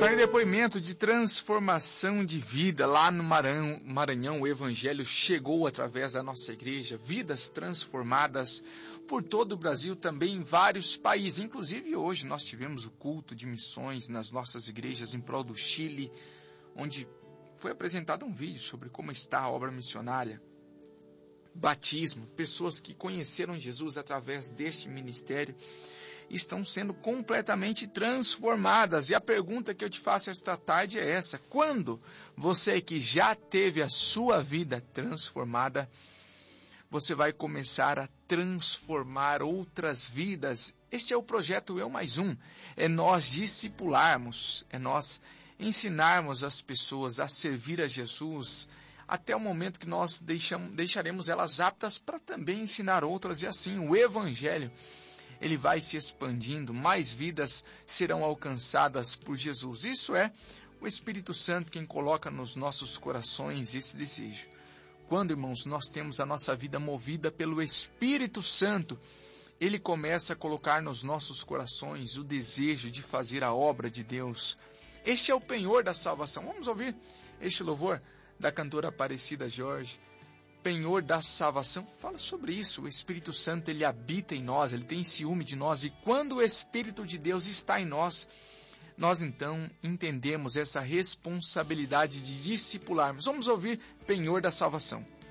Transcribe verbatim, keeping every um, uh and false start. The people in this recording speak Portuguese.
Tá aí depoimento de transformação de vida lá no Maranhão, Maranhão. O Evangelho chegou através da nossa igreja, vidas transformadas por todo o Brasil, também em vários países. Inclusive hoje nós tivemos o culto de missões nas nossas igrejas em prol do Chile, onde foi apresentado um vídeo sobre como está a obra missionária. Batismo, pessoas que conheceram Jesus através deste ministério estão sendo completamente transformadas. E a pergunta que eu te faço esta tarde é essa: quando você que já teve a sua vida transformada, você vai começar a transformar outras vidas? Este é o projeto Eu Mais Um. É nós discipularmos, é nós ensinarmos as pessoas a servir a Jesus, até o momento que nós deixamos, deixaremos elas aptas para também ensinar outras. E assim o Evangelho, ele vai se expandindo, mais vidas serão alcançadas por Jesus. Isso é o Espírito Santo quem coloca nos nossos corações esse desejo. Quando, irmãos, nós temos a nossa vida movida pelo Espírito Santo, ele começa a colocar nos nossos corações o desejo de fazer a obra de Deus. Este é o penhor da salvação. Vamos ouvir este louvor da cantora Aparecida Jorge. Penhor da salvação, fala sobre isso. O Espírito Santo, ele habita em nós, ele tem ciúme de nós, e quando o Espírito de Deus está em nós, nós então entendemos essa responsabilidade de discipularmos. Vamos ouvir Penhor da salvação.